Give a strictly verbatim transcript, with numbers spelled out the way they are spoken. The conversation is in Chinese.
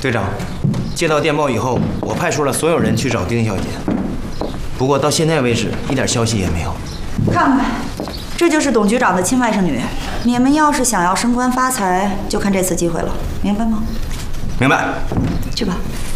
队长，接到电报以后，我派出了所有人去找丁小姐，不过到现在为止一点消息也没有。 看看，这就是董局长的亲外甥女。你们要是想要升官发财，就看这次机会了，明白吗？ 明白。 去吧。